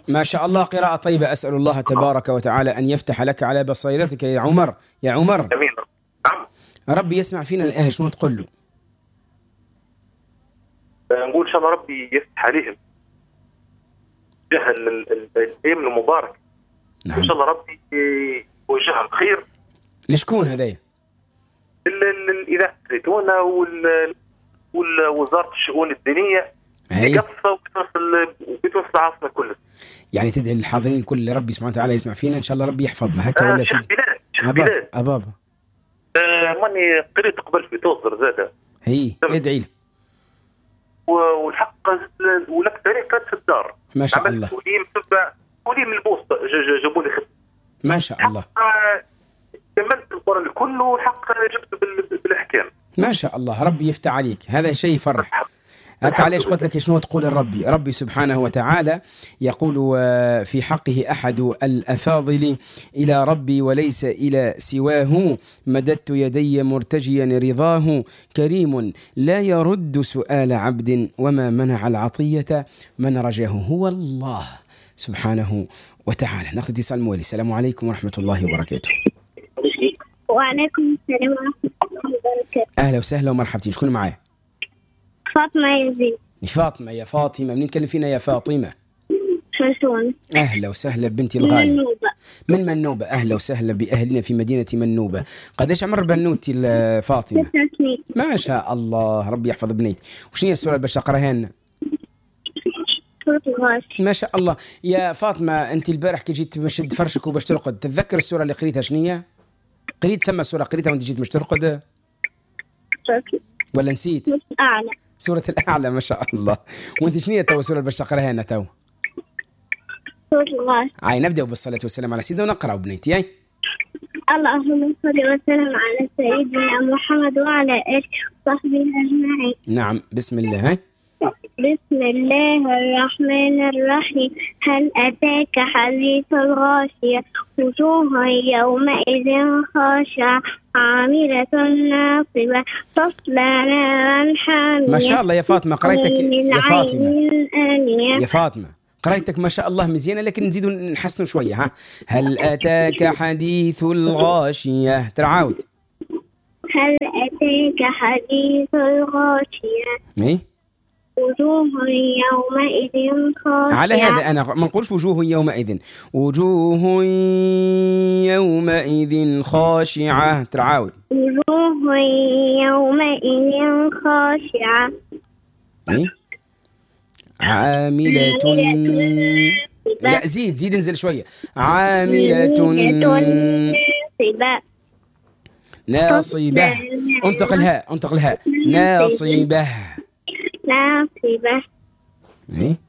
ما شاء الله، قراءة طيبة. أسأل الله تبارك وتعالى أن يفتح لك على بصيرتك يا عمر. يا عمر، امين. نعم. ربي يسمع فينا الآن، شنو تقول له؟ نقول ان شاء الله ربي يفتح عليهم جهل الايام المبارك. نعم. ان شاء الله ربي يوجههم خير. لشكون هذايا؟ الاذاعه الزيتونه ووزاره الشؤون الدينيه يقفوا وبتوصل العاصمه كلها. يعني تدعي للحاضرين الكل ربي سبحانه وتعالى يسمع فينا ان شاء الله، ربي يحفظنا هكا ولا شيخ سيدي؟ بلال أبابا ماني قريت قبل في توصر زاده هي ادعي له. والحق ولك طريقه في الدار ما شاء الله. ولي من البوسطه جابوا لي خدمه ما شاء الله. كملت القرآن كله والحق جبت بالاحكام. ما شاء الله، ربي يفتح عليك، هذا شيء يفرح. هكا علاش قلت لك شنو تقول الربي. ربي سبحانه وتعالى يقول في حقه أحد الأفاضل: إلى ربي وليس إلى سواه، مددت يدي مرتجيا رضاه، كريم لا يرد سؤال عبد، وما منع العطية من رجاه هو الله سبحانه وتعالى. ناخذ اتصال موالي. السلام عليكم ورحمة الله وبركاته. وعليكم السلام ورحمة الله وبركاته. أهلا وسهلا ومرحبتين. شكون معايا؟ فاطمة يزيد. فاطمة. يا فاطمة، منين تكلم فينا يا فاطمة؟ شلون؟ أهلا وسهلا بنتي الغالية. منوبة. من منوبة. أهلا وسهلا بأهلنا في مدينة منوبة. قديش عمر بنوتي فاطمة؟ 6 سنين. ما شاء الله، ربي يحفظ بنيتي. وشنو هي السورة اللي باش أقراها لنا؟ سورة الغاشية. ما شاء الله. يا فاطمة، أنت البارح كي جيت باش تشد فرشك وباش ترقد، تتذكر السورة اللي قريتها شنو هي؟ قريت ثم سورة قريتها وأنت جيت باش ترقد ولا نسيت؟ أعلى. سورة الأعلى. ما شاء الله. وأنت شنو هي تو السورة اللي باش تقراها لنا تو؟ سورة الغاشية. نبدأ بالصلاة والسلام على سيدنا ونقرأ بنيتي. اللهم صل وسلم على سيدنا محمد وعلى آله وصحبه أجمعين. نعم. بسم الله. بسم الله الرحمن الرحيم. هل أتاك حديث الغاشية؟ وجوه يومئذ خاشعة عاملة ناصبة تصلى نارا حامية. ما شاء الله يا فاطمة، قريتك يا فاطمة قريتك ما شاء الله مزيانة، لكن نزيدوا نحسنوا شوية. ها، هل أتاك حديث الغاشية؟ ترعاود. هل أتاك حديث الغاشية؟ وجوه يومئذ خاشعة. على هذا أنا ما نقولش وجوه يومئذ، وجوه يومئذ خاشعة. ترعاود. وجوه يومئذ خاشعة. عاملة. لا زيد انزل شوية. عاملة ناصبة. انطق الهاء. ناصبة.